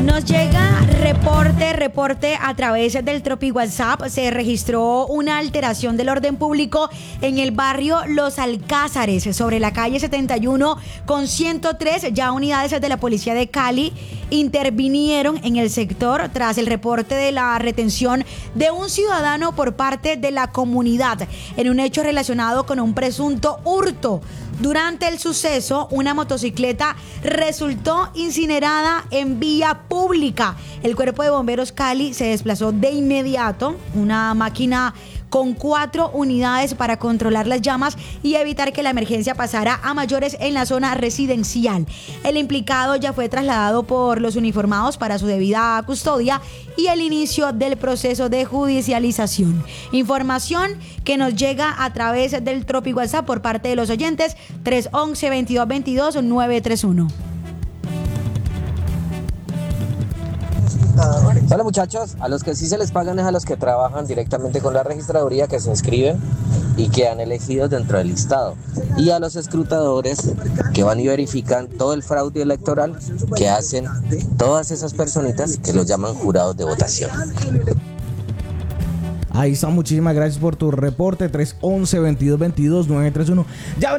Nos llega reporte a través del Tropi WhatsApp. Se registró una alteración del orden público en el barrio Los Alcázares, sobre la calle 71 con 103. Ya unidades de la policía de Cali intervinieron en el sector tras el reporte de la retención de un ciudadano por parte de la comunidad en un hecho relacionado con un presunto hurto. Durante el suceso, una motocicleta resultó incinerada en vía pública. El Cuerpo de Bomberos Cali se desplazó de inmediato, una máquina con 4 unidades para controlar las llamas y evitar que la emergencia pasara a mayores en la zona residencial. El implicado ya fue trasladado por los uniformados para su debida custodia y el inicio del proceso de judicialización. Información que nos llega a través del Tropi WhatsApp por parte de los oyentes 311-2222-931. Hola muchachos, a los que sí se les pagan es a los que trabajan directamente con la registraduría, que se inscriben y quedan elegidos dentro del listado, y a los escrutadores que van y verifican todo el fraude electoral que hacen todas esas personitas que los llaman jurados de votación. Ahí está, muchísimas gracias por tu reporte. 311-2222-931. Ya